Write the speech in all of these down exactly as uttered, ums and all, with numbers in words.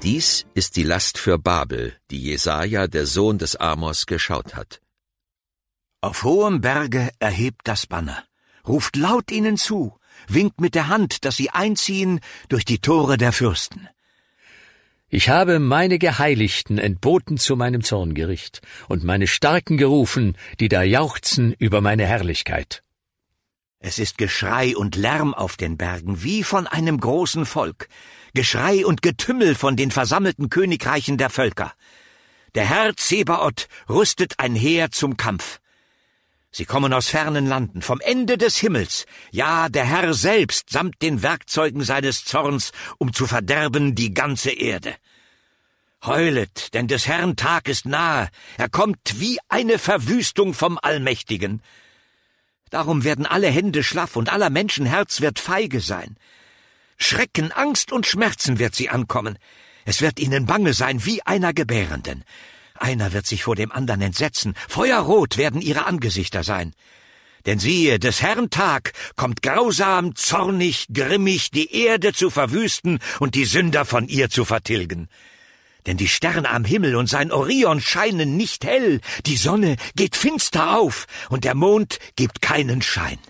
Dies ist die Last für Babel, die Jesaja, der Sohn des Amos, geschaut hat. Auf hohem Berge erhebt das Banner, ruft laut ihnen zu, winkt mit der Hand, dass sie einziehen durch die Tore der Fürsten. Ich habe meine Geheiligten entboten zu meinem Zorngericht und meine Starken gerufen, die da jauchzen über meine Herrlichkeit. Es ist Geschrei und Lärm auf den Bergen, wie von einem großen Volk, Geschrei und Getümmel von den versammelten Königreichen der Völker. Der Herr Zebaoth rüstet ein Heer zum Kampf. Sie kommen aus fernen Landen, vom Ende des Himmels, ja, der Herr selbst samt den Werkzeugen seines Zorns, um zu verderben die ganze Erde. Heulet, denn des Herrn Tag ist nahe, er kommt wie eine Verwüstung vom Allmächtigen. Darum werden alle Hände schlaff und aller Menschen Herz wird feige sein. Schrecken, Angst und Schmerzen wird sie ankommen. Es wird ihnen bange sein wie einer Gebärenden. Einer wird sich vor dem anderen entsetzen, feuerrot werden ihre Angesichter sein. Denn siehe, des Herrn Tag kommt grausam, zornig, grimmig, die Erde zu verwüsten und die Sünder von ihr zu vertilgen. Denn die Sterne am Himmel und sein Orion scheinen nicht hell, die Sonne geht finster auf und der Mond gibt keinen Schein.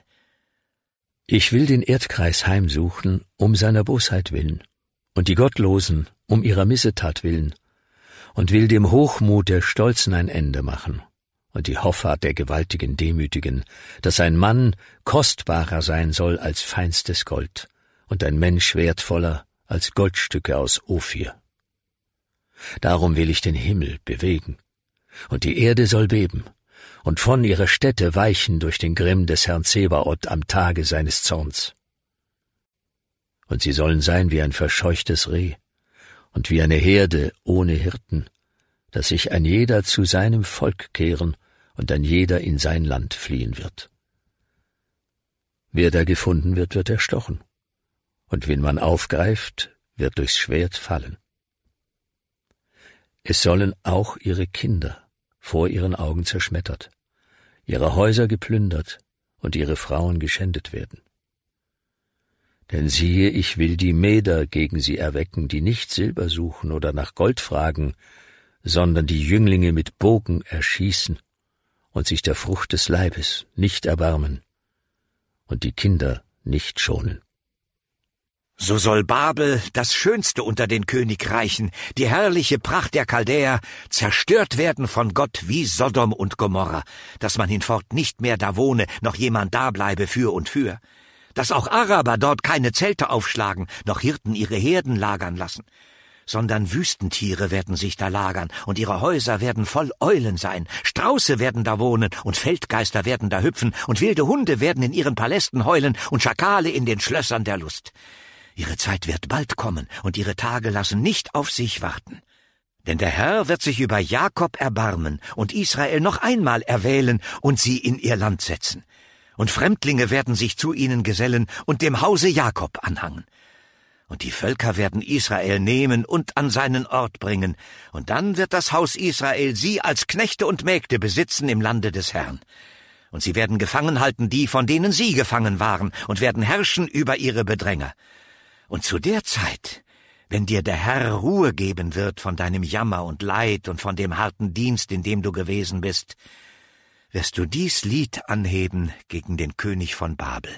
Ich will den Erdkreis heimsuchen, um seiner Bosheit willen, und die Gottlosen um ihrer Missetat willen, und will dem Hochmut der Stolzen ein Ende machen und die Hoffart der Gewaltigen demütigen, dass ein Mann kostbarer sein soll als feinstes Gold und ein Mensch wertvoller als Goldstücke aus Ophir. Darum will ich den Himmel bewegen, und die Erde soll beben und von ihrer Stätte weichen durch den Grimm des Herrn Zebaoth am Tage seines Zorns. Und sie sollen sein wie ein verscheuchtes Reh und wie eine Herde ohne Hirten, dass sich ein jeder zu seinem Volk kehren und ein jeder in sein Land fliehen wird. Wer da gefunden wird, wird erstochen, und wen man aufgreift, wird durchs Schwert fallen. Es sollen auch ihre Kinder vor ihren Augen zerschmettert, ihre Häuser geplündert und ihre Frauen geschändet werden. Denn siehe, ich will die Meder gegen sie erwecken, die nicht Silber suchen oder nach Gold fragen, sondern die Jünglinge mit Bogen erschießen und sich der Frucht des Leibes nicht erbarmen und die Kinder nicht schonen. So soll Babel, das Schönste unter den Königreichen, die herrliche Pracht der Chaldäer, zerstört werden von Gott wie Sodom und Gomorra, dass man hinfort nicht mehr da wohne, noch jemand da bleibe für und für, dass auch Araber dort keine Zelte aufschlagen, noch Hirten ihre Herden lagern lassen, sondern Wüstentiere werden sich da lagern, und ihre Häuser werden voll Eulen sein, Strauße werden da wohnen, und Feldgeister werden da hüpfen, und wilde Hunde werden in ihren Palästen heulen, und Schakale in den Schlössern der Lust. Ihre Zeit wird bald kommen, und ihre Tage lassen nicht auf sich warten. Denn der Herr wird sich über Jakob erbarmen und Israel noch einmal erwählen und sie in ihr Land setzen. Und Fremdlinge werden sich zu ihnen gesellen und dem Hause Jakob anhangen. Und die Völker werden Israel nehmen und an seinen Ort bringen, und dann wird das Haus Israel sie als Knechte und Mägde besitzen im Lande des Herrn. Und sie werden gefangen halten die, von denen sie gefangen waren, und werden herrschen über ihre Bedränger. Und zu der Zeit, wenn dir der Herr Ruhe geben wird von deinem Jammer und Leid und von dem harten Dienst, in dem du gewesen bist, wirst du dies Lied anheben gegen den König von Babel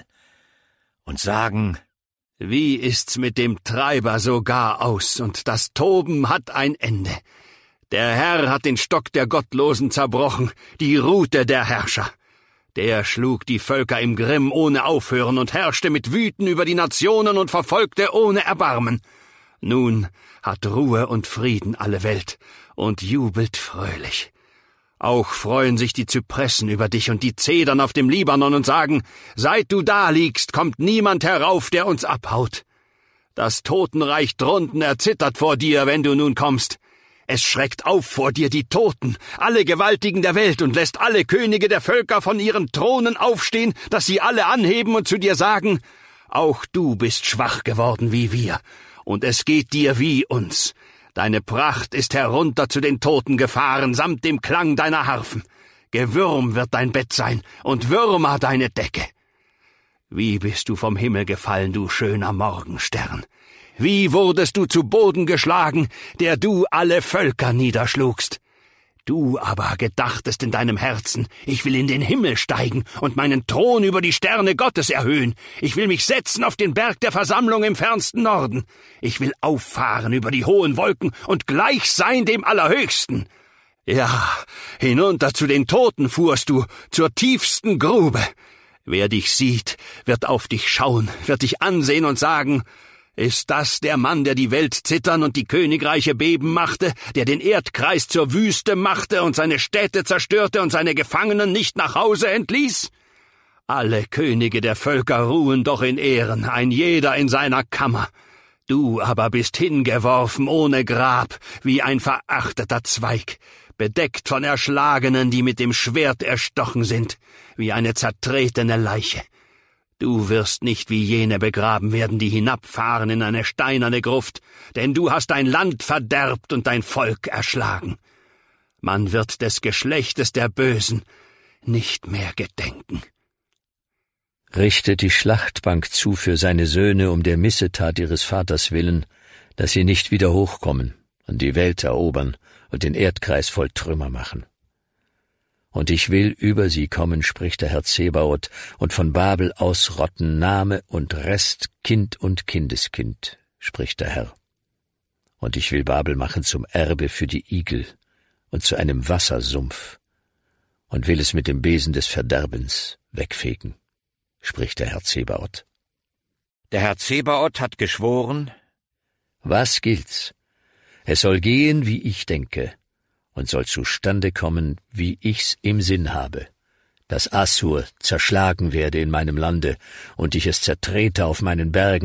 und sagen: Wie ist's mit dem Treiber so gar aus, und das Toben hat ein Ende. Der Herr hat den Stock der Gottlosen zerbrochen, die Rute der Herrscher. Der schlug die Völker im Grimm ohne Aufhören und herrschte mit Wüten über die Nationen und verfolgte ohne Erbarmen. Nun hat Ruhe und Frieden alle Welt und jubelt fröhlich. Auch freuen sich die Zypressen über dich und die Zedern auf dem Libanon und sagen: Seit du da liegst, kommt niemand herauf, der uns abhaut. Das Totenreich drunten erzittert vor dir, wenn du nun kommst. Es schreckt auf vor dir die Toten, alle Gewaltigen der Welt, und lässt alle Könige der Völker von ihren Thronen aufstehen, dass sie alle anheben und zu dir sagen: Auch du bist schwach geworden wie wir, und es geht dir wie uns. Deine Pracht ist herunter zu den Toten gefahren, samt dem Klang deiner Harfen. Gewürm wird dein Bett sein, und Würmer deine Decke. Wie bist du vom Himmel gefallen, du schöner Morgenstern! Wie wurdest du zu Boden geschlagen, der du alle Völker niederschlugst? Du aber gedachtest in deinem Herzen, ich will in den Himmel steigen und meinen Thron über die Sterne Gottes erhöhen. Ich will mich setzen auf den Berg der Versammlung im fernsten Norden. Ich will auffahren über die hohen Wolken und gleich sein dem Allerhöchsten. Ja, hinunter zu den Toten fuhrst du, zur tiefsten Grube. Wer dich sieht, wird auf dich schauen, wird dich ansehen und sagen, ist das der Mann, der die Welt zittern und die Königreiche beben machte, der den Erdkreis zur Wüste machte und seine Städte zerstörte und seine Gefangenen nicht nach Hause entließ? Alle Könige der Völker ruhen doch in Ehren, ein jeder in seiner Kammer. Du aber bist hingeworfen ohne Grab, wie ein verachteter Zweig, bedeckt von Erschlagenen, die mit dem Schwert erstochen sind, wie eine zertretene Leiche. Du wirst nicht wie jene begraben werden, die hinabfahren in eine steinerne Gruft, denn du hast dein Land verderbt und dein Volk erschlagen. Man wird des Geschlechtes der Bösen nicht mehr gedenken. Richtet die Schlachtbank zu für seine Söhne um der Missetat ihres Vaters willen, dass sie nicht wieder hochkommen und die Welt erobern und den Erdkreis voll Trümmer machen. Und ich will über sie kommen, spricht der Herr Zebaoth, und von Babel ausrotten Name und Rest, Kind und Kindeskind, spricht der Herr. Und ich will Babel machen zum Erbe für die Igel und zu einem Wassersumpf und will es mit dem Besen des Verderbens wegfegen, spricht der Herr Zebaoth. Der Herr Zebaoth hat geschworen, was gilt's? Es soll gehen, wie ich denke, und soll zustande kommen, wie ich's im Sinn habe, dass Assur zerschlagen werde in meinem Lande und ich es zertrete auf meinen Bergen,